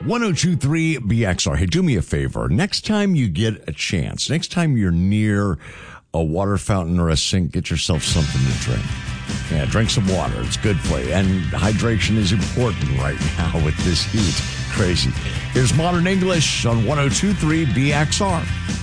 1023 BXR. Hey, do me a favor. Next time you get a chance, next time you're near a water fountain or a sink, get yourself something to drink. Yeah, drink some water. It's good for you. And hydration is important right now with this heat. Crazy. Here's Modern English on 1023 BXR.